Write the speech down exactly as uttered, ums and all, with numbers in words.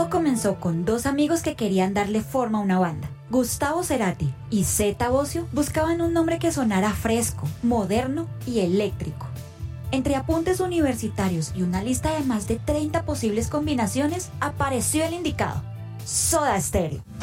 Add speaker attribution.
Speaker 1: Todo comenzó con dos amigos que querían darle forma a una banda. Gustavo Cerati y Zeta Bosio buscaban un nombre que sonara fresco, moderno y eléctrico. Entre apuntes universitarios y una lista de más de treinta posibles combinaciones, apareció el indicado: Soda Stereo.